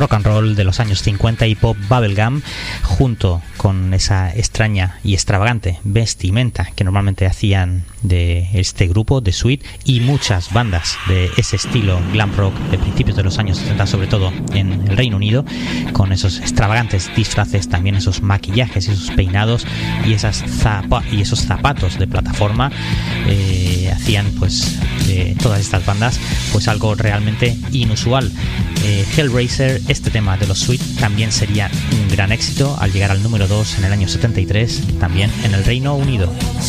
rock and roll de los años 50 y pop bubblegum, junto con esa extraña y extravagante vestimenta que normalmente hacían de este grupo, de Sweet, y muchas bandas de ese estilo glam rock de principios de los años 70, sobre todo en el Reino Unido, con esos extravagantes disfraces, también esos maquillajes y esos peinados y esos zapatos de plataforma, hacían pues de todas estas bandas pues algo realmente inusual. Hellraiser, este tema de los Sweet, también sería un gran éxito al llegar al número 2 en el año 73, también en el Reino Unido.